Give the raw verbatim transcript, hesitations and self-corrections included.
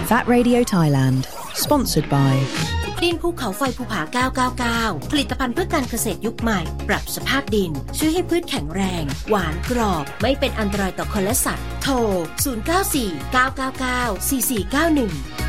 That Radio Thailand Sponsored by ดินภูเขาไฟภูผาเก้าเก้าเก้าผลิตภัณฑ์เพื่อการเกษตรยุคใหม่ปรับสภาพดินช่วยให้พืชแข็งแรงหวานกรอบไม่เป็นอันตรายต่อคนและสัตว์โทรศูนย์ เก้า สี่ เก้า เก้า เก้า สี่ สี่ เก้า หนึ่ง